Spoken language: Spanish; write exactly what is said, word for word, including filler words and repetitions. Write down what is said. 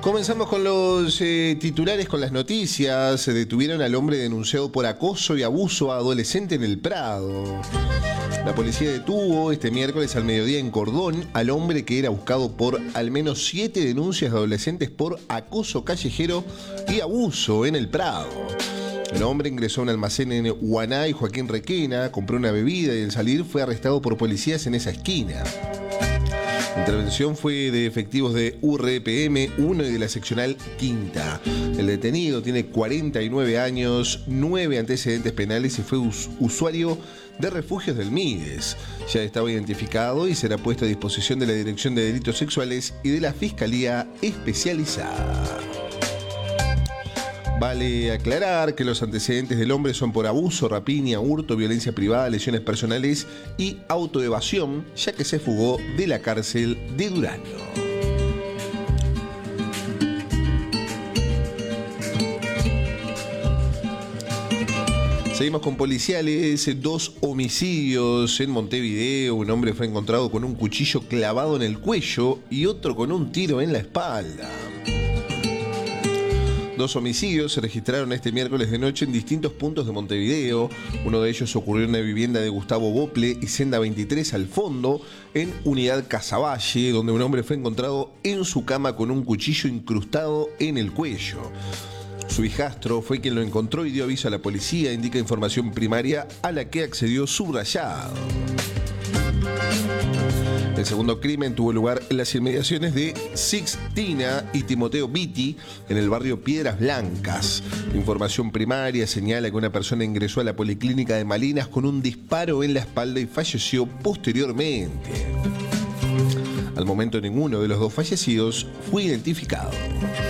Comenzamos con los eh, titulares, con las noticias. Se detuvieron al hombre denunciado por acoso y abuso a adolescente en el Prado. La policía detuvo este miércoles al mediodía en Cordón al hombre que era buscado por al menos siete denuncias de adolescentes por acoso callejero y abuso en el Prado. El hombre ingresó a un almacén en Huaná y Joaquín Requena, compró una bebida y al salir fue arrestado por policías en esa esquina. La intervención fue de efectivos de U R P M uno y de la seccional Quinta. El detenido tiene cuarenta y nueve años, nueve antecedentes penales y fue us- usuario de refugios del MIDES. Ya estaba identificado y será puesto a disposición de la Dirección de Delitos Sexuales y de la Fiscalía Especializada. Vale aclarar que los antecedentes del hombre son por abuso, rapiña, hurto, violencia privada, lesiones personales y autoevasión, ya que se fugó de la cárcel de Durazno. Seguimos con policiales, dos homicidios en Montevideo. Un hombre fue encontrado con un cuchillo clavado en el cuello y otro con un tiro en la espalda. Dos homicidios se registraron este miércoles de noche en distintos puntos de Montevideo. Uno de ellos ocurrió en una vivienda de Gustavo Bople y Senda veintitrés al fondo, en Unidad Casaballe, donde un hombre fue encontrado en su cama con un cuchillo incrustado en el cuello. Su hijastro fue quien lo encontró y dio aviso a la policía, indica información primaria a la que accedió subrayado. El segundo crimen tuvo lugar en las inmediaciones de Sixtina y Timoteo Vitti, en el barrio Piedras Blancas. La información primaria señala que una persona ingresó a la policlínica de Malinas con un disparo en la espalda y falleció posteriormente. Al momento, ninguno de los dos fallecidos fue identificado.